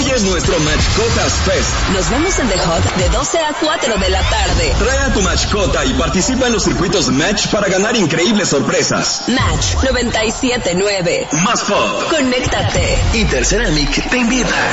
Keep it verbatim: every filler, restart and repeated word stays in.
es nuestro Mascotas Fest. Nos vemos en The Hut de doce a cuatro de la tarde. Trae a tu mascota y participa en los circuitos Match para ganar increíbles sorpresas. Match noventa y siete punto nueve. Más Pop. Conéctate. Interceramic te invita.